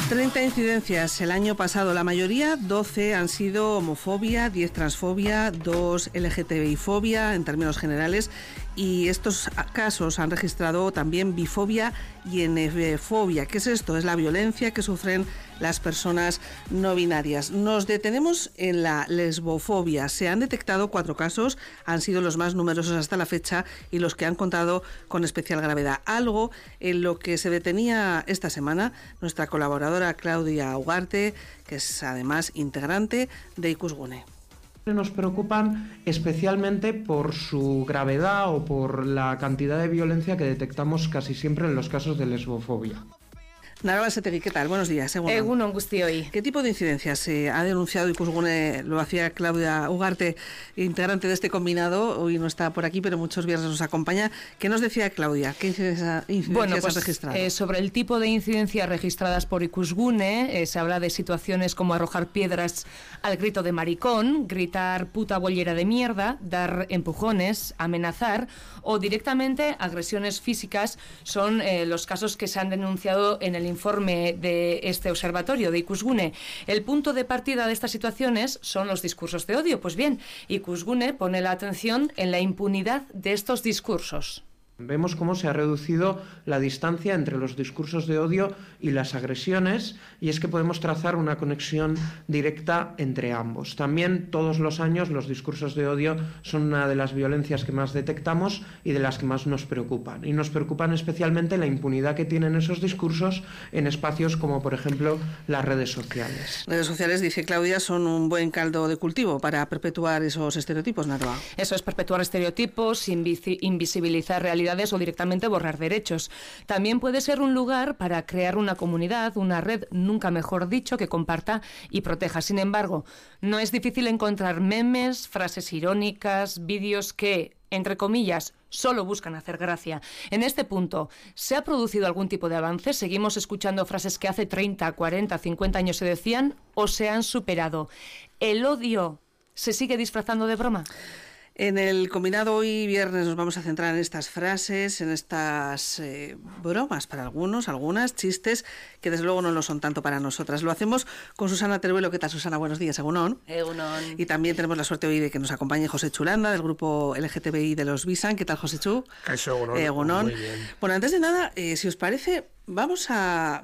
30 incidencias el año pasado, la mayoría, 12, han sido homofobia, 10 transfobia, 2 LGTBI-fobia en términos generales, y estos casos han registrado también bifobia y NF-fobia. ¿Qué es esto? Es la violencia que sufren las personas no binarias. Nos detenemos en la lesbofobia. Se han detectado 4 casos, han sido los más numerosos hasta la fecha y los que han contado con especial gravedad. Algo en lo que se detenía esta semana nuestra colaboradora Claudia Ugarte, que es además integrante de Ikusgune. Nos preocupan especialmente por su gravedad o por la cantidad de violencia que detectamos casi siempre en los casos de lesbofobia. Naroa Setegui, ¿qué tal? Buenos días. Egunon guztioi. ¿Qué tipo de incidencias se ha denunciado Ikusgune? Lo hacía Claudia Ugarte, integrante de este combinado. Hoy no está por aquí, pero muchos viernes nos acompaña. ¿Qué nos decía Claudia? ¿Qué incidencias has registrado? Sobre el tipo de incidencias registradas por Ikusgune, se habla de situaciones como arrojar piedras al grito de maricón, gritar puta bollera de mierda, dar empujones, amenazar o directamente agresiones físicas. Son los casos que se han denunciado en el informe de este observatorio de Ikusgune. El punto de partida de estas situaciones son los discursos de odio. Pues bien, Ikusgune pone la atención en la impunidad de estos discursos. Vemos cómo se ha reducido la distancia entre los discursos de odio y las agresiones, y es que podemos trazar una conexión directa entre ambos. También todos los años los discursos de odio son una de las violencias que más detectamos y de las que más nos preocupan. Y nos preocupan especialmente la impunidad que tienen esos discursos en espacios como, por ejemplo, las redes sociales. Redes sociales, dice Claudia, son un buen caldo de cultivo para perpetuar esos estereotipos, Naroa. Eso es, perpetuar estereotipos, invisibilizar realidades o directamente borrar derechos. También puede ser un lugar para crear una comunidad, una red, nunca mejor dicho, que comparta y proteja. Sin embargo, no es difícil encontrar memes, frases irónicas, vídeos que, entre comillas, solo buscan hacer gracia. En este punto, ¿se ha producido algún tipo de avance? ¿Seguimos escuchando frases que hace 30, 40, 50 años se decían o se han superado? ¿El odio se sigue disfrazando de broma? En el combinado hoy viernes nos vamos a centrar en estas frases, en estas bromas para algunas, chistes, que desde luego no lo son tanto para nosotras. Lo hacemos con Susana Teruelo. ¿Qué tal, Susana? Buenos días, Egunon. Egunon. Y también tenemos la suerte hoy de que nos acompañe José Chulanda, del grupo LGTBI de los Bisan. ¿Qué tal, José Chu? Egunon. Egunon. Muy bien. Bueno, antes de nada, si os parece, vamos a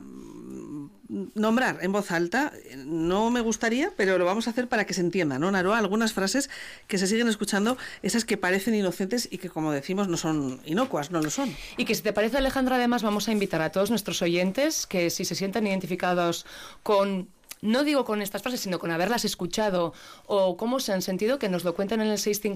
nombrar en voz alta, no me gustaría, pero lo vamos a hacer para que se entienda, ¿no, Naroa? Algunas frases que se siguen escuchando, esas que parecen inocentes y que, como decimos, no son inocuas, no lo son. Y que, si te parece, Alejandra, además vamos a invitar a todos nuestros oyentes que, si se sienten identificados con, no digo con estas frases, sino con haberlas escuchado o cómo se han sentido, que nos lo cuenten en el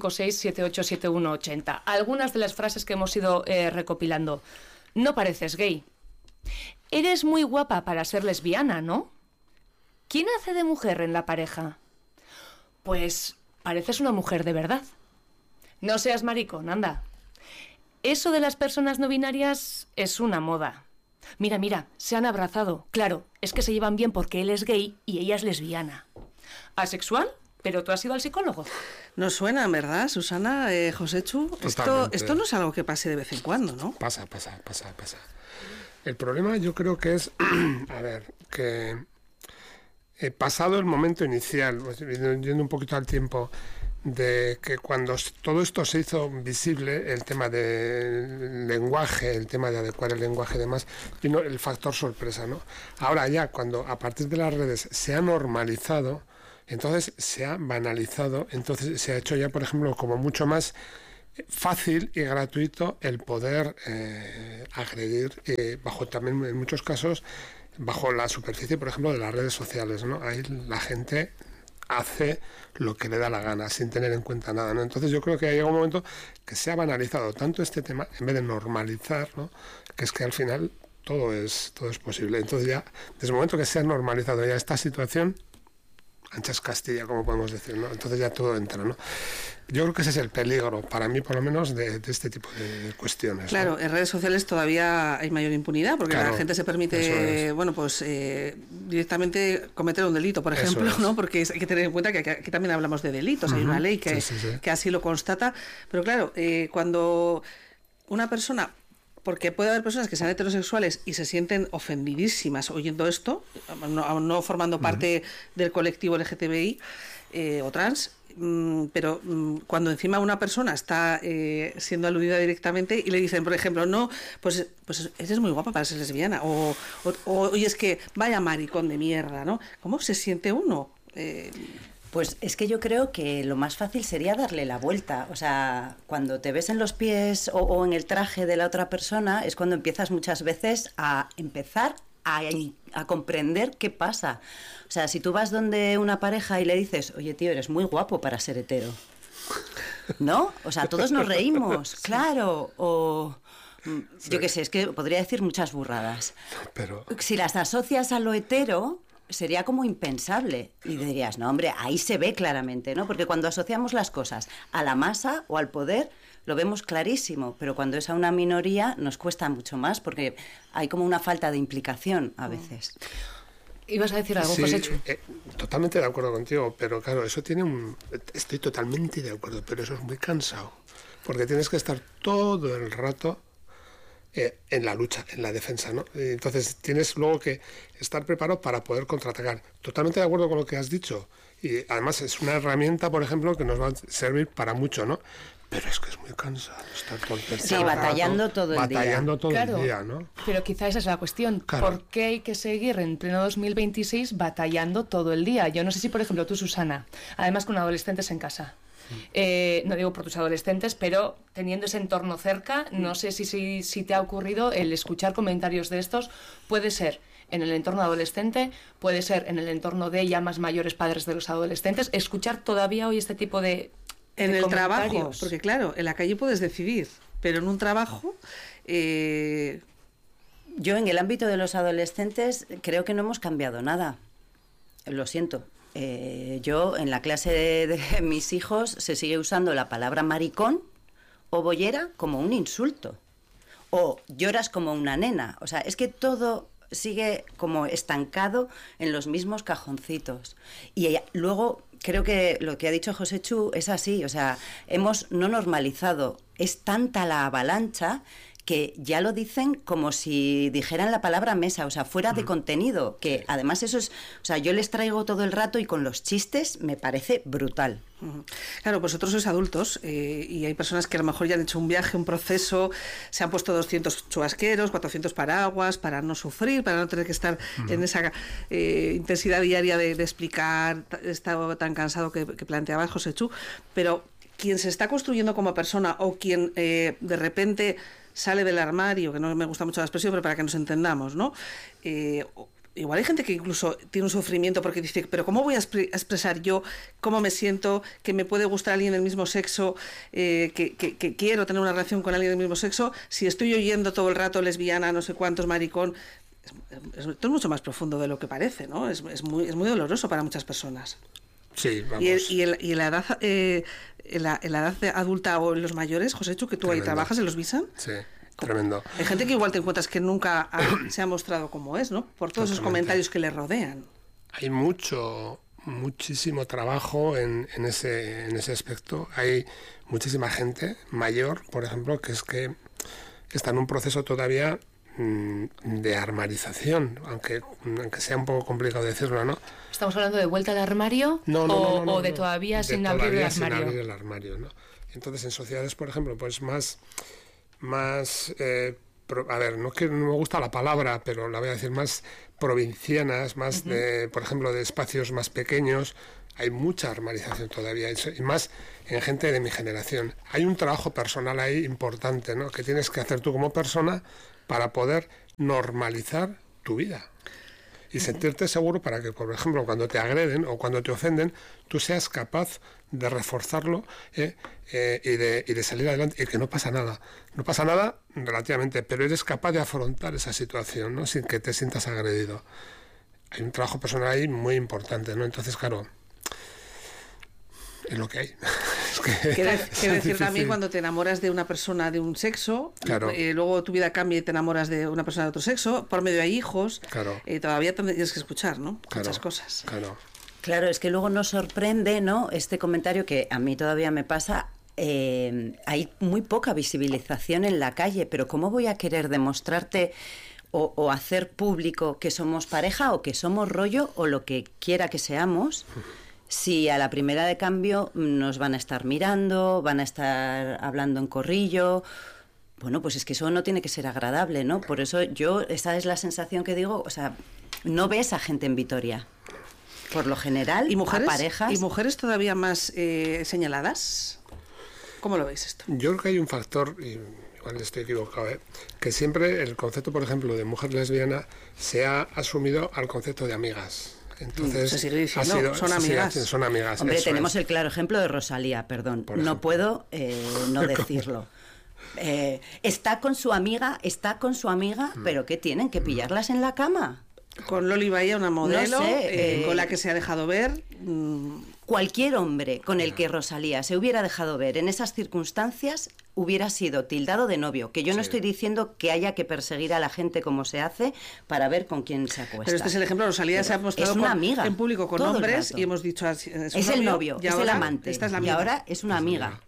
656-787180. Algunas de las frases que hemos ido recopilando. No pareces gay. Eres muy guapa para ser lesbiana, ¿no? ¿Quién hace de mujer en la pareja? Pues pareces una mujer de verdad. No seas maricón, anda. Eso de las personas no binarias es una moda. Mira, se han abrazado. Claro, es que se llevan bien porque él es gay y ella es lesbiana. ¿Asexual? Pero tú has ido al psicólogo. Nos suena, ¿verdad, Susana? Joséchu, esto no es algo que pase de vez en cuando, ¿no? Pasa. El problema yo creo que es, que pasado el momento inicial, yendo un poquito al tiempo, de que cuando todo esto se hizo visible, el tema del lenguaje, el tema de adecuar el lenguaje y demás, vino el factor sorpresa, ¿no? Ahora ya, cuando a partir de las redes se ha normalizado, entonces se ha banalizado, entonces se ha hecho ya, por ejemplo, como mucho más fácil y gratuito el poder agredir, bajo también en muchos casos bajo la superficie, por ejemplo, de las redes sociales, ¿no? Ahí la gente hace lo que le da la gana sin tener en cuenta nada, ¿no? Entonces yo creo que ha llegado un momento que se ha banalizado tanto este tema en vez de normalizar, ¿no? Que es que al final todo es posible. Entonces ya desde el momento que se ha normalizado ya esta situación, anchas Castilla, como podemos decir, ¿no? Entonces ya todo entra, ¿no? Yo creo que ese es el peligro, para mí por lo menos, de este tipo de cuestiones. Claro, ¿no? En redes sociales todavía hay mayor impunidad, porque la gente se permite, directamente cometer un delito, por ejemplo, ¿no? Porque hay que tener en cuenta que aquí también hablamos de delitos, hay una ley que así lo constata, pero claro, cuando una persona Porque puede haber personas que sean heterosexuales y se sienten ofendidísimas oyendo esto, no formando parte del colectivo LGTBI o trans, pero cuando encima una persona está siendo aludida directamente y le dicen, por ejemplo, no, pues eres muy guapa para ser lesbiana, o oye, es que vaya maricón de mierda, ¿no? ¿Cómo se siente uno? Pues es que yo creo que lo más fácil sería darle la vuelta. O sea, cuando te ves en los pies o en el traje de la otra persona, es cuando empiezas muchas veces a comprender qué pasa. O sea, si tú vas donde una pareja y le dices, oye, tío, eres muy guapo para ser hetero, ¿no? O sea, todos nos reímos, claro, o... Yo qué sé, es que podría decir muchas burradas. Pero... Si las asocias a lo hetero, sería como impensable. Y dirías, no, hombre, ahí se ve claramente, ¿no? Porque cuando asociamos las cosas a la masa o al poder, lo vemos clarísimo, pero cuando es a una minoría nos cuesta mucho más, porque hay como una falta de implicación a veces. ¿Ibas a decir algo, sí, Joséchu? Totalmente de acuerdo contigo, pero claro, eso tiene Estoy totalmente de acuerdo, pero eso es muy cansado, porque tienes que estar todo el rato en la lucha, en la defensa, ¿no? Y entonces tienes luego que estar preparado para poder contraatacar. Totalmente de acuerdo con lo que has dicho. Y además es una herramienta, por ejemplo, que nos va a servir para mucho, ¿no? Pero es que es muy cansado estar todo el tiempo. Sí, batallando todo el día. Batallando todo Claro, el día, ¿no? Pero quizá esa es la cuestión. Claro. ¿Por qué hay que seguir en pleno 2026 batallando todo el día? Yo no sé si, por ejemplo, tú, Susana, además con adolescentes en casa, no digo por tus adolescentes, pero teniendo ese entorno cerca, no sé si te ha ocurrido el escuchar comentarios de estos. Puede ser en el entorno adolescente, puede ser en el entorno de ya más mayores padres de los adolescentes. Escuchar todavía hoy este tipo de En el trabajo, comentarios. porque claro, en la calle puedes decidir, pero en un trabajo... Yo en el ámbito de los adolescentes creo que no hemos cambiado nada. Lo siento. Yo en la clase de mis hijos se sigue usando la palabra maricón o bollera como un insulto. O lloras como una nena. O sea, es que todo sigue como estancado en los mismos cajoncitos. Y luego creo que lo que ha dicho Joséchu es así. O sea, hemos no normalizado. Es tanta la avalancha que ya lo dicen como si dijeran la palabra mesa, o sea, fuera de contenido, que además eso es, o sea, yo les traigo todo el rato y con los chistes me parece brutal. Claro, vosotros sois adultos y hay personas que a lo mejor ya han hecho un viaje, un proceso, se han puesto 200 chubasqueros, 400 paraguas para no sufrir, para no tener que estar en esa intensidad diaria de explicar, estado tan cansado que planteaba Joséchu, pero quien se está construyendo como persona o quien de repente sale del armario, que no me gusta mucho la expresión, pero para que nos entendamos, ¿no? Igual hay gente que incluso tiene un sufrimiento porque dice, pero ¿cómo voy a expresar yo cómo me siento, que me puede gustar alguien del mismo sexo, que quiero tener una relación con alguien del mismo sexo, si estoy oyendo todo el rato lesbiana, no sé cuántos, maricón? Esto es mucho más profundo de lo que parece, ¿no? Es muy doloroso para muchas personas. Sí, vamos. Y en la edad en la edad adulta o en los mayores, Joséchu, que tú ahí trabajas en los Visan. Sí, tremendo. Hay gente que igual te encuentras que nunca se ha mostrado como es, ¿no? Por todos esos comentarios que le rodean. Hay muchísimo trabajo en ese aspecto. Hay muchísima gente mayor, por ejemplo, que está en un proceso todavía de armarización, aunque sea un poco complicado decirlo, ¿no? ¿Estamos hablando de vuelta al armario o de todavía sin abrir el armario? Sin abrir el armario, ¿no? Entonces, en sociedades, por ejemplo, pues más a ver, no me gusta la palabra, pero la voy a decir, más provincianas, más por ejemplo, de espacios más pequeños, hay mucha armarización todavía, y más en gente de mi generación. Hay un trabajo personal ahí importante, ¿no? Que tienes que hacer tú como persona para poder normalizar tu vida y sentirte seguro para que, por ejemplo, cuando te agreden o cuando te ofenden, tú seas capaz de reforzarlo y de salir adelante, y que no pasa nada relativamente, pero eres capaz de afrontar esa situación, ¿no? Sin que te sientas agredido. Hay un trabajo personal ahí muy importante, ¿no? Entonces, claro, es lo que hay. Quiero decir también, cuando te enamoras de una persona de un sexo, claro, luego tu vida cambia y te enamoras de una persona de otro sexo, por medio hay hijos, claro, todavía tienes que escuchar, ¿no? Claro, muchas cosas. Claro. Claro, es que luego nos sorprende, ¿no? Este comentario que a mí todavía me pasa, hay muy poca visibilización en la calle, pero ¿cómo voy a querer demostrarte o hacer público que somos pareja o que somos rollo o lo que quiera que seamos, si a la primera de cambio nos van a estar mirando, van a estar hablando en corrillo? Bueno, pues es que eso no tiene que ser agradable, ¿no? Por eso esa es la sensación que digo, o sea, no ves a gente en Vitoria, por lo general, ¿Y mujeres, a parejas. ¿Y mujeres todavía más señaladas? ¿Cómo lo veis esto? Yo creo que hay un factor, y igual estoy equivocado, que siempre el concepto, por ejemplo, de mujer lesbiana se ha asumido al concepto de amigas. Entonces, se sigue diciendo, son amigas. Son amigas. Hombre, tenemos el claro ejemplo de Rosalía, perdón, no puedo no decirlo. Está con su amiga, pero ¿qué tienen? ¿Que pillarlas en la cama? Con Loli Bahía, una modelo, No sé, con la que se ha dejado ver. Cualquier hombre con el que Rosalía se hubiera dejado ver en esas circunstancias hubiera sido tildado de novio. Que yo no estoy diciendo que haya que perseguir a la gente como se hace para ver con quién se acuesta. Pero este es el ejemplo. Rosalía se ha mostrado es una amiga, en público con hombres y hemos dicho... Es el novio, es el amante. Esta es la y ahora es una amiga.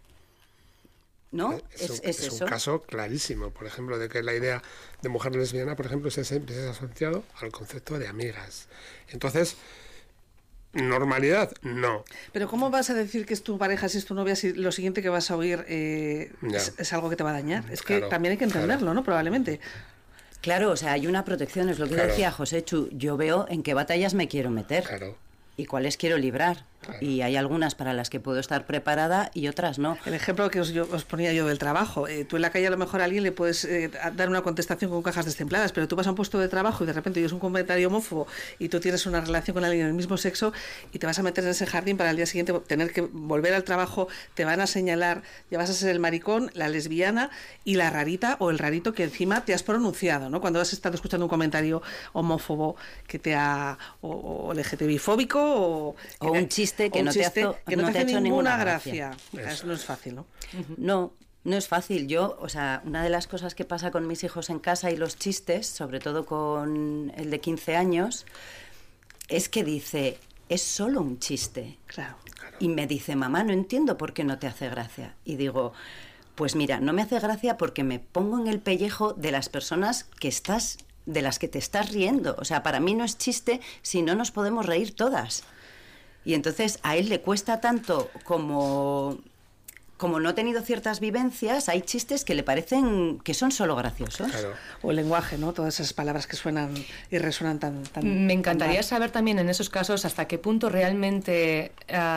¿No? Es un caso clarísimo, por ejemplo, de que la idea de mujer lesbiana, por ejemplo, se ha asociado al concepto de amigas. Entonces, ¿normalidad? No. Pero ¿cómo vas a decir que es tu pareja, si es tu novia, si lo siguiente que vas a oír es algo que te va a dañar? Es que también hay que entenderlo, ¿no? Probablemente. Claro, o sea, hay una protección, es lo que decía José Chu. Yo veo en qué batallas me quiero meter. Y cuáles quiero librar. Y hay algunas para las que puedo estar preparada y otras no. El ejemplo que os ponía yo del trabajo. Tú en la calle a lo mejor a alguien le puedes dar una contestación con cajas destempladas, pero tú vas a un puesto de trabajo y de repente oyes un comentario homófobo y tú tienes una relación con alguien del mismo sexo y te vas a meter en ese jardín para el día siguiente tener que volver al trabajo, te van a señalar, ya vas a ser el maricón, la lesbiana y la rarita o el rarito que encima te has pronunciado, ¿no? Cuando has estado escuchando un comentario homófobo que te ha... o LGTBI-fóbico o un chiste que no te ha hecho ninguna gracia. Eso no es fácil, ¿no? No es fácil. Yo, o sea, una de las cosas que pasa con mis hijos en casa y los chistes, sobre todo con el de 15 años, es que dice, es solo un chiste. Claro. Y me dice, mamá, no entiendo por qué no te hace gracia. Y digo, pues mira, no me hace gracia porque me pongo en el pellejo de las personas de las que te estás riendo. O sea, para mí no es chiste si no nos podemos reír todas. Y entonces a él le cuesta tanto como no ha tenido ciertas vivencias, hay chistes que le parecen que son solo graciosos. O el lenguaje, ¿no? Todas esas palabras que suenan y resuenan tan Me encantaría saber también en esos casos hasta qué punto realmente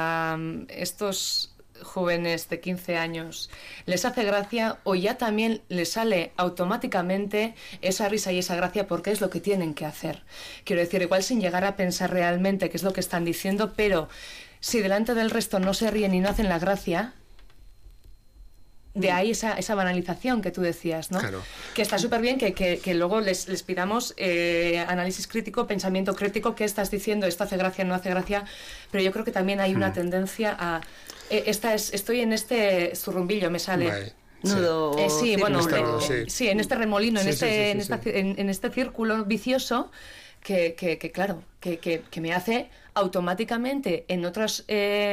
estos jóvenes de 15 años les hace gracia o ya también les sale automáticamente esa risa y esa gracia porque es lo que tienen que hacer. Quiero decir, igual sin llegar a pensar realmente qué es lo que están diciendo, pero si delante del resto no se ríen y no hacen la gracia, de ahí esa banalización que tú decías, ¿no? Que está súper bien que luego les pidamos análisis crítico, pensamiento crítico, qué estás diciendo, esto hace gracia, no hace gracia, pero yo creo que también hay una tendencia a... estoy en este zurrumbillo, me sale... Nudo. Sí, bueno, sí, en este remolino, en este círculo vicioso que claro, que me hace automáticamente en otros...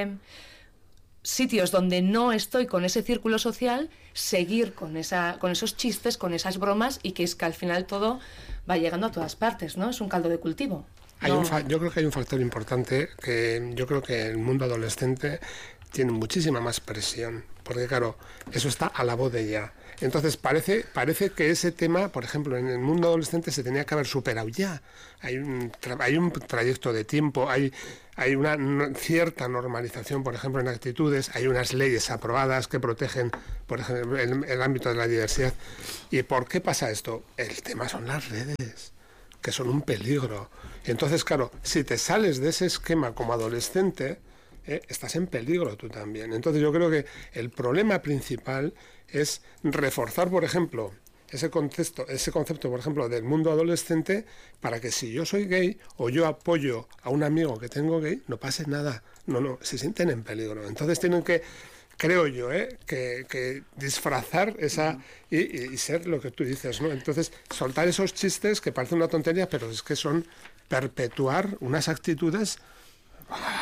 sitios donde no estoy con ese círculo social, seguir con esos chistes, con esas bromas y que es que al final todo va llegando a todas partes, ¿no? Es un caldo de cultivo. Yo creo que hay un factor importante que yo creo que el mundo adolescente tiene muchísima más presión, porque claro, eso está a la voz de ya. Entonces parece que ese tema, por ejemplo, en el mundo adolescente se tenía que haber superado ya. Hay un trayecto de tiempo, hay una cierta normalización, por ejemplo, en actitudes, hay unas leyes aprobadas que protegen, por ejemplo, el ámbito de la diversidad. ¿Y por qué pasa esto? El tema son las redes, que son un peligro. Entonces, claro, si te sales de ese esquema como adolescente, estás en peligro tú también. Entonces yo creo que el problema principal es reforzar, por ejemplo, ese concepto, por ejemplo, del mundo adolescente, para que si yo soy gay o yo apoyo a un amigo que tengo gay, no pase nada. No, se sienten en peligro. Entonces tienen que, creo yo, que disfrazar esa y ser lo que tú dices, ¿no? Entonces, soltar esos chistes que parecen una tontería, pero es que son perpetuar unas actitudes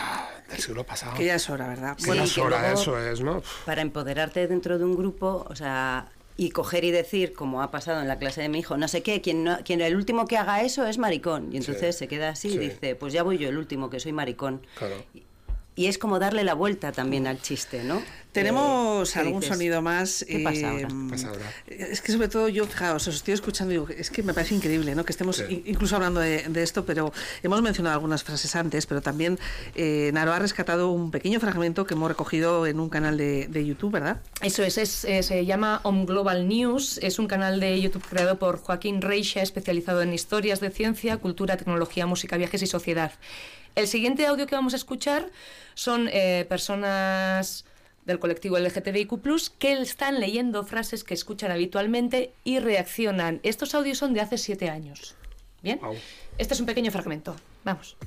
del siglo pasado. Que ya es hora, ¿verdad? Que ya es hora, luego, eso es, ¿no? Para empoderarte dentro de un grupo, o sea, y coger y decir, como ha pasado en la clase de mi hijo, no sé qué, quien el último que haga eso es maricón. Y entonces se queda así y dice, pues ya voy yo el último, que soy maricón. Claro. Y es como darle la vuelta también al chiste, ¿no? Tenemos algún dices, sonido más. ¿Qué pasa ahora? ¿Qué pasa ahora? Es que sobre todo yo, fijaos, os estoy escuchando y digo, es que me parece increíble, ¿no? Que estemos incluso hablando de esto, pero hemos mencionado algunas frases antes, pero también Naro ha rescatado un pequeño fragmento que hemos recogido en un canal de YouTube, ¿verdad? Eso se llama Om Global News, es un canal de YouTube creado por Joaquín Reixa, especializado en historias de ciencia, cultura, tecnología, música, viajes y sociedad. El siguiente audio que vamos a escuchar son personas del colectivo LGTBIQ+, que están leyendo frases que escuchan habitualmente y reaccionan. Estos audios son de hace 7 años. ¿Bien? Wow. Este es un pequeño fragmento. Vamos.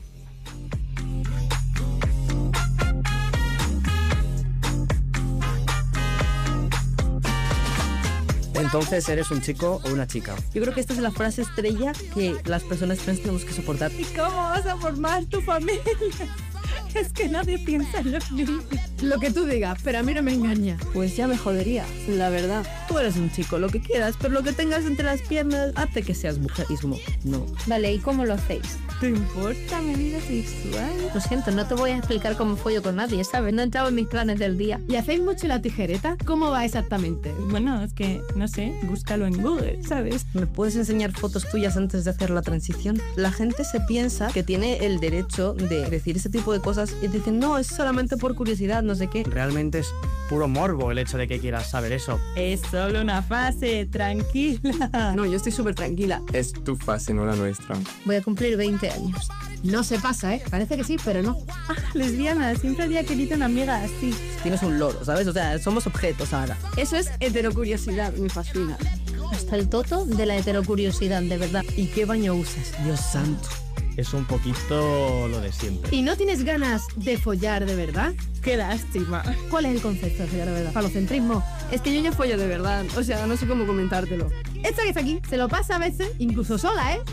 Entonces, ¿eres un chico o una chica? Yo creo que esta es la frase estrella que las personas trans tenemos que soportar. ¿Y cómo vas a formar tu familia? Es que nadie piensa en los niños. Lo que tú digas, pero a mí no me engaña. Pues ya me jodería, la verdad. Tú eres un chico, lo que quieras, pero lo que tengas entre las piernas hace que seas mujerismo. No. Vale, ¿y cómo lo hacéis? ¿Te importa mi vida sexual? Lo siento, no te voy a explicar cómo follo con nadie, ¿sabes? No he entrado en mis planes del día. ¿Y hacéis mucho la tijereta? ¿Cómo va exactamente? Bueno, es que, no sé, búscalo en Google, ¿sabes? ¿Me puedes enseñar fotos tuyas antes de hacer la transición? La gente se piensa que tiene el derecho de decir ese tipo de cosas y dicen, no, es solamente por curiosidad, no sé qué. Realmente es puro morbo el hecho de que quieras saber eso. Es solo una fase, tranquila. No, yo estoy súper tranquila. Es tu fase, no la nuestra. Voy a cumplir 20 años. No se pasa, ¿eh? Parece que sí, pero no. Ah, lesbiana, siempre había querido una amiga así. Tienes un loro, ¿sabes? O sea, somos objetos ahora. Eso es heterocuriosidad, me fascina. Hasta el toto de la heterocuriosidad, de verdad. ¿Y qué baño usas? Dios santo. Es un poquito lo de siempre. ¿Y no tienes ganas de follar de verdad? ¡Qué lástima! ¿Cuál es el concepto de follar de verdad? ¿Falocentrismo? Es que yo ya follo de verdad, o sea, no sé cómo comentártelo. Esta que está aquí se lo pasa a veces, incluso sola, ¿eh?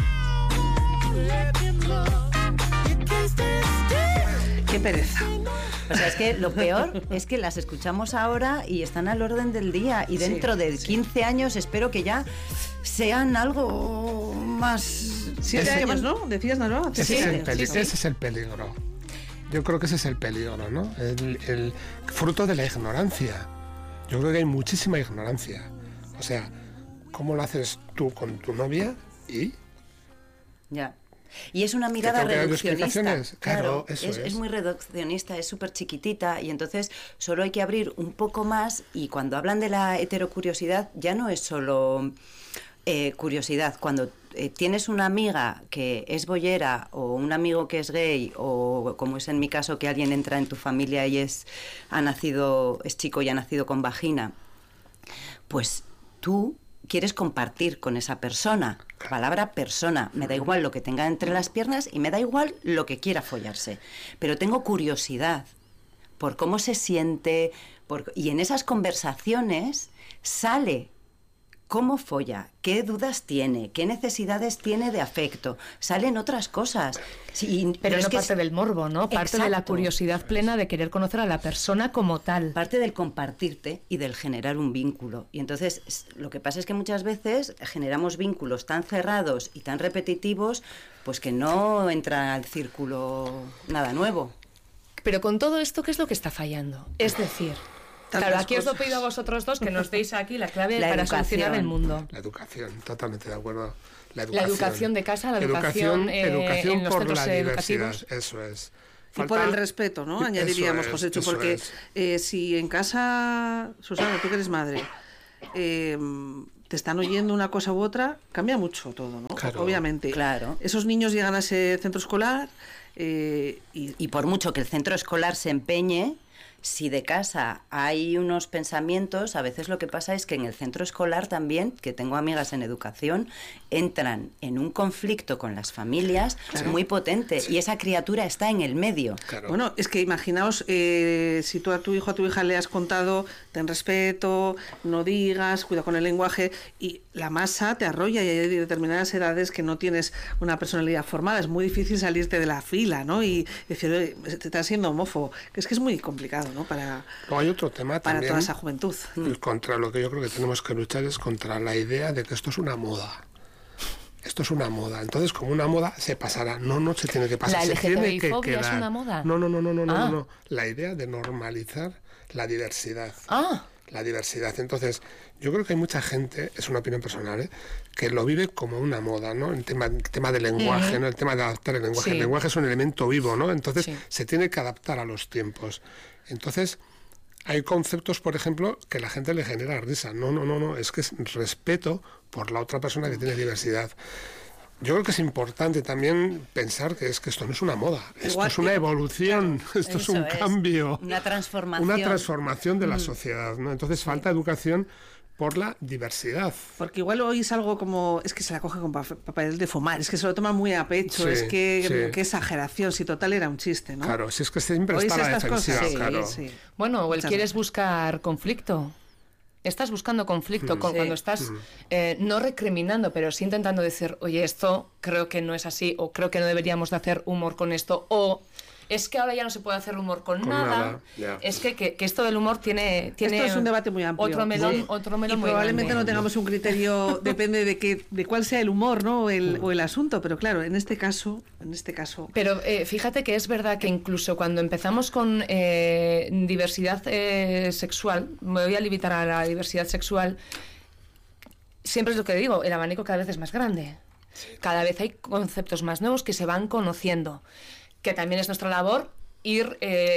¡Qué pereza! O sea, es que lo peor es que las escuchamos ahora y están al orden del día. Y dentro de 15 años espero que ya sean algo más... 7 años, ¿no? Decías, ¿no? Ese es el peligro. Yo creo que ese es el peligro, ¿no? El fruto de la ignorancia. Yo creo que hay muchísima ignorancia. O sea, ¿cómo lo haces tú con tu novia y...? Ya. Y es una mirada reduccionista. Claro, eso es muy reduccionista, es súper chiquitita y entonces solo hay que abrir un poco más y cuando hablan de la heterocuriosidad ya no es solo curiosidad. Cuando tienes una amiga que es boyera o un amigo que es gay o como es en mi caso que alguien entra en tu familia y es chico y ha nacido con vagina, pues tú quieres compartir con esa persona. Palabra persona. Me da igual lo que tenga entre las piernas y me da igual lo que quiera follarse. Pero tengo curiosidad por cómo se siente. Y en esas conversaciones sale cómo folla, qué dudas tiene, qué necesidades tiene de afecto. Salen otras cosas. Sí, pero no parte del morbo, ¿no? Parte de la curiosidad plena de querer conocer a la persona como tal. Parte del compartirte y del generar un vínculo. Y entonces lo que pasa es que muchas veces generamos vínculos tan cerrados y tan repetitivos, pues que no entra al círculo nada nuevo. Pero con todo esto, ¿qué es lo que está fallando? Es decir... Claro, aquí os lo pido a vosotros dos que nos deis aquí la clave para solucionar el mundo. La educación, totalmente de acuerdo. La educación de casa, la educación en los centros educativos. Eso es. Y por el respeto, ¿no? Añadiríamos, Joséchu, porque si en casa, Susana, tú que eres madre, te están oyendo una cosa u otra, cambia mucho todo, ¿no? Claro, obviamente. Claro. Esos niños llegan a ese centro escolar y por mucho que el centro escolar se empeñe, Si de casa hay unos pensamientos, a veces lo que pasa es que en el centro escolar también, que tengo amigas en educación, entran en un conflicto con las familias muy potente, y esa criatura está en el medio. Bueno, es que imaginaos, si tú a tu hijo, a tu hija le has contado, ten respeto, no digas, cuida con el lenguaje, y la masa te arrolla, y hay determinadas edades que no tienes una personalidad formada, es muy difícil salirte de la fila, ¿no? Y decir, oye, te estás siendo homófobo, que es muy complicado, ¿no? Luego hay otro tema para también, toda esa juventud. Contra lo que yo creo que tenemos que luchar es contra la idea de que esto es una moda. Esto es una moda. Entonces, como una moda, se pasará. No se tiene que pasar. ¿La se tiene que LGTBI-fobia quedar. es una moda? No. La idea de normalizar la diversidad. La diversidad. Entonces, yo creo que hay mucha gente, es una opinión personal, que lo vive como una moda, ¿no? El tema del lenguaje, ¿no? El tema de adaptar el lenguaje. Sí. El lenguaje es un elemento vivo, ¿no? Entonces, se tiene que adaptar a los tiempos. Entonces, hay conceptos, por ejemplo, que a la gente le genera risa. No, es que es respeto por la otra persona que tiene diversidad. Yo creo que es importante también pensar que esto no es una moda, esto es una evolución, esto es un cambio. Una transformación. Una transformación de la sociedad, ¿no? Entonces falta educación por la diversidad. Porque igual hoy es algo como, es que se la coge con papel de fumar, es que se lo toma muy a pecho, es que qué exageración, si total era un chiste, ¿no? Claro, si es que siempre está a la defensiva, claro. Sí. Bueno, o el quieres buscar conflicto. Estás buscando conflicto cuando estás no recriminando, pero sí intentando decir, oye, esto creo que no es así, o creo que no deberíamos de hacer humor con esto, o es que ahora ya no se puede hacer humor con nada. Es que esto del humor tiene esto es un debate muy amplio. Otro melón y muy probablemente grande. no tengamos un criterio, depende de cuál sea el humor, ¿no? o el asunto, pero claro, en este caso. Pero fíjate que es verdad que incluso cuando empezamos con diversidad sexual, me voy a limitar a la diversidad sexual, siempre es lo que digo, el abanico cada vez es más grande. Cada vez hay conceptos más nuevos que se van conociendo, que también es nuestra labor ir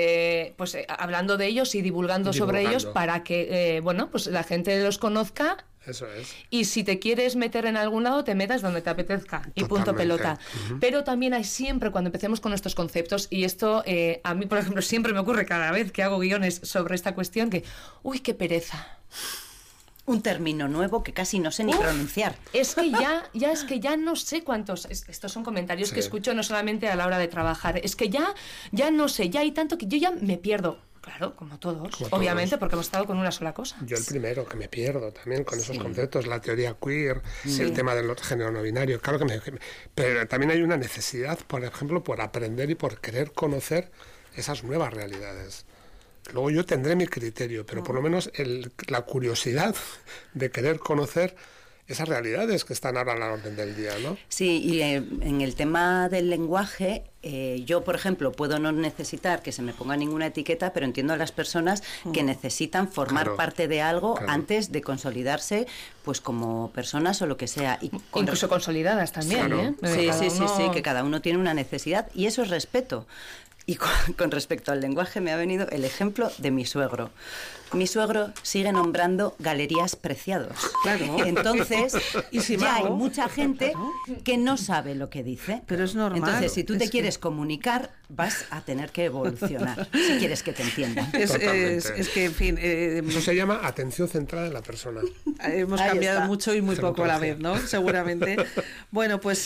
hablando de ellos y divulgando sobre ellos para que pues la gente los conozca. Eso es. Y si te quieres meter en algún lado, te metas donde te apetezca. Y punto pelota. Pero también hay siempre, cuando empecemos con estos conceptos, y esto a mí, por ejemplo, siempre me ocurre cada vez que hago guiones sobre esta cuestión, que, uy, qué pereza. Un término nuevo que casi no sé ni pronunciar. Es que ya no sé cuántos. Estos son comentarios que escucho no solamente a la hora de trabajar. Es que ya no sé, ya hay tanto que yo ya me pierdo. Claro, como todos, obviamente, porque hemos estado con una sola cosa. Yo el primero que me pierdo también con esos conceptos, la teoría queer, el tema del género no binario. Claro pero también hay una necesidad, por ejemplo, por aprender y por querer conocer esas nuevas realidades. Luego yo tendré mi criterio, pero por lo menos la curiosidad de querer conocer esas realidades que están ahora a la orden del día, ¿no? Sí, y en el tema del lenguaje, yo, por ejemplo, puedo no necesitar que se me ponga ninguna etiqueta, pero entiendo a las personas que necesitan formar parte de algo antes de consolidarse, pues como personas o lo que sea. Y incluso consolidadas también, Sí, que cada uno tiene una necesidad, y eso es respeto. Y con respecto al lenguaje me ha venido el ejemplo de mi suegro. Mi suegro sigue nombrando galerías Preciados. Claro. Entonces, ya hay mucha gente que no sabe lo que dice. Pero es normal. Entonces, si tú te quieres comunicar, vas a tener que evolucionar, si quieres que te entiendan. Es que, en fin... Eso se llama atención centrada en la persona. Hemos cambiado mucho y muy poco a la vez, ¿no? Seguramente. Bueno, pues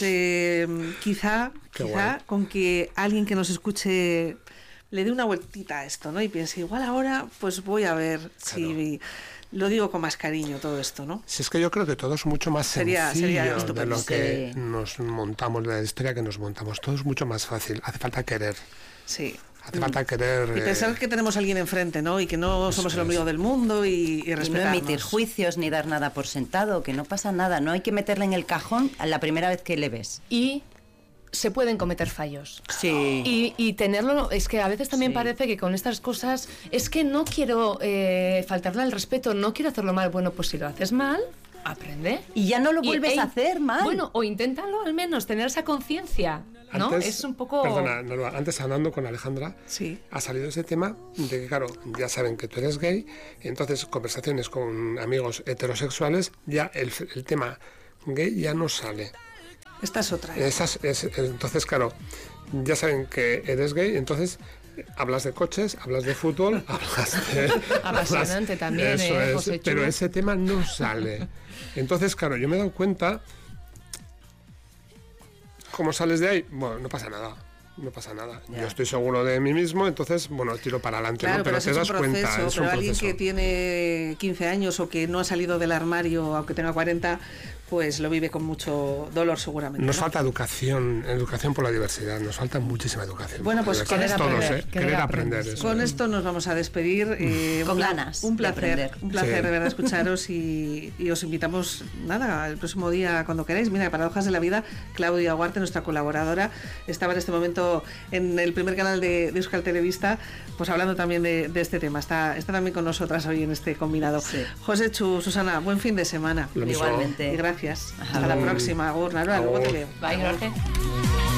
quizá con que alguien que nos escuche le dé una vueltita a esto, ¿no? Y piense, igual ahora pues voy a ver si lo digo con más cariño todo esto, ¿no? Si es que yo creo que todo es mucho más sencillo de lo que sí. nos montamos, de la historia que nos montamos. Todo es mucho más fácil. Hace falta querer. Sí. Hace falta querer... Y pensar que tenemos a alguien enfrente, ¿no? Y que no somos el ombligo del mundo y respetarnos. Y no emitir juicios ni dar nada por sentado, que no pasa nada. No hay que meterle en el cajón a la primera vez que le ves. Y se pueden cometer fallos. Sí. Y tenerlo, es que a veces también parece que con estas cosas, es que no quiero faltarle al respeto, no quiero hacerlo mal. Bueno, pues si lo haces mal, aprende. Y ya no lo vuelves a hacer mal. Bueno, o inténtalo al menos, tener esa conciencia, ¿no? Antes, es un poco... Perdona, antes hablando con Alejandra, ha salido ese tema de que, claro, ya saben que tú eres gay, entonces conversaciones con amigos heterosexuales, ya el tema gay ya no sale. Esta es otra. Entonces, claro, ya saben que eres gay, entonces hablas de coches, hablas de fútbol, hablas de... Apasionante también, eso es, José pero Chu. ese tema no sale. Entonces, claro, yo me he dado cuenta, ¿cómo sales de ahí? Bueno, no pasa nada. No pasa nada. Ya. Yo estoy seguro de mí mismo, entonces, bueno, tiro para adelante, Claro, ¿no? Pero te das cuenta, es un pero alguien proceso. que tiene 15 años o que no ha salido del armario, aunque tenga 40, pues lo vive con mucho dolor seguramente. Nos ¿no? falta educación por la diversidad, nos falta muchísima educación. Bueno, pues por la diversidad. querer Todos, aprender, querer aprender. Eso Con es. esto nos vamos a despedir. Con ganas Un de placer, aprender. un placer Sí. de verdad escucharos y os invitamos, nada, el próximo día cuando queráis. Mira, para Hojas de la Vida, Claudia Huarte, nuestra colaboradora, estaba en este momento en el primer canal de Euskal Televista, pues hablando también de este tema. Está también con nosotras hoy en este combinado. Sí. José Chu, Susana, buen fin de semana. Lo mismo. Igualmente. Y gracias. Hasta la próxima. Agur, Naroa, luego te veo. Bye, Jorge.